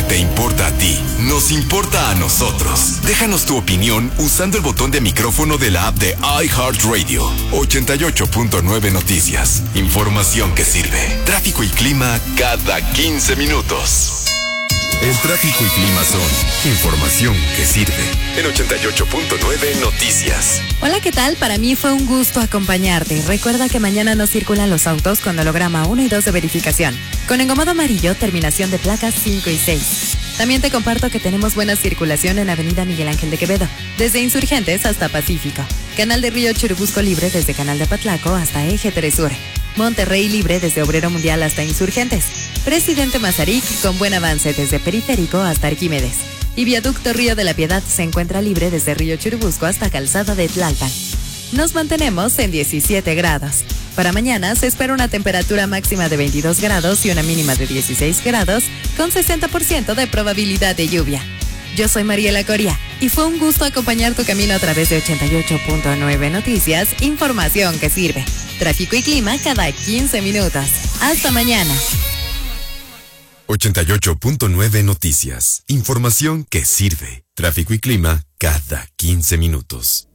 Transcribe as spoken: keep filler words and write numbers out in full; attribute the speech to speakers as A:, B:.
A: te importa a ti, nos importa a nosotros. Déjanos tu opinión usando el botón de micrófono de la app de iHeartRadio. ochenta y ocho punto nueve Noticias. Información que sirve. Tráfico y clima cada quince minutos. El tráfico y clima son información que sirve. En ochenta y ocho punto nueve Noticias.
B: Hola, ¿qué tal? Para mí fue un gusto acompañarte. Recuerda que mañana no circulan los autos con holograma uno y dos de verificación. Con engomado amarillo, terminación de placas cinco y seis. También te comparto que tenemos buena circulación en Avenida Miguel Ángel de Quevedo, desde Insurgentes hasta Pacífico. Canal de Río Churubusco libre desde Canal de Patlaco hasta Eje tres Sur. Monterrey libre desde Obrero Mundial hasta Insurgentes. Presidente Mazarik con buen avance desde Periférico hasta Arquímedes. Y Viaducto Río de la Piedad se encuentra libre desde Río Churubusco hasta Calzada de Tlalpan. Nos mantenemos en diecisiete grados. Para mañana se espera una temperatura máxima de veintidós grados y una mínima de dieciséis grados, con sesenta por ciento de probabilidad de lluvia. Yo soy Mariela Coria y fue un gusto acompañar tu camino a través de ochenta y ocho punto nueve Noticias, información que sirve. Tráfico y clima cada quince minutos. Hasta mañana.
A: ochenta y ocho punto nueve Noticias. Información que sirve. Tráfico y clima cada quince minutos.